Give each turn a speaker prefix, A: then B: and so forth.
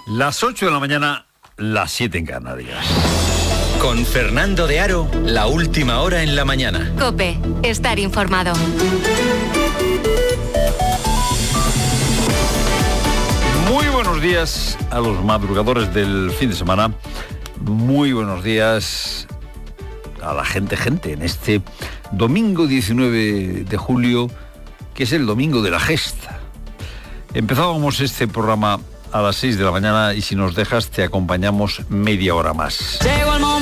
A: Las 8 de la mañana, las 7 en Canarias.
B: Con Fernando de Aro, la última hora en la mañana.
C: COPE, estar informado.
A: Muy buenos días a los madrugadores del fin de semana. Muy buenos días a la gente en este domingo 19 de julio, que es el domingo de la gesta. Empezábamos este programa a las 6 de la mañana y si nos dejas te acompañamos media hora más.